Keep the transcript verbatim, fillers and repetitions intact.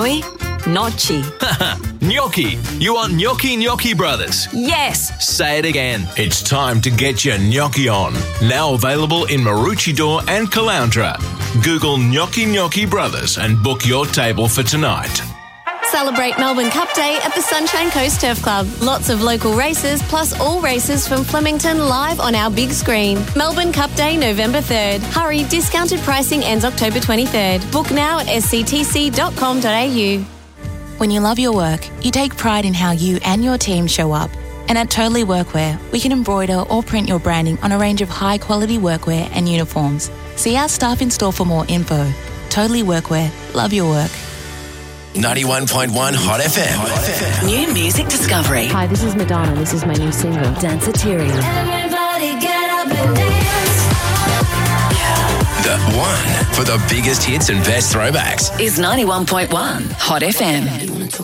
Gnocchi. Gnocchi. You want Gnocchi Gnocchi Brothers? Yes. Say it again. It's time to get your gnocchi on. Now available in Maroochydore and Caloundra. Google Gnocchi Gnocchi Brothers and book your table for tonight. Celebrate Melbourne Cup Day at the Sunshine Coast Turf Club. Lots of local races, plus all races from Flemington live on our big screen. Melbourne Cup Day, November third. Hurry, discounted pricing ends October twenty-third. Book now at s c t c dot com dot a u. When you love your work, you take pride in how you and your team show up. And at Totally Workwear, we can embroider or print your branding on a range of high-quality workwear and uniforms. See our staff in store for more info. Totally Workwear. Love your work. ninety-one point one Hot F M. New music discovery. Hi, this is Madonna. This is my new single, Danceteria. Everybody get up and dance. The one for the biggest hits and best throwbacks Is ninety-one point one Hot F M.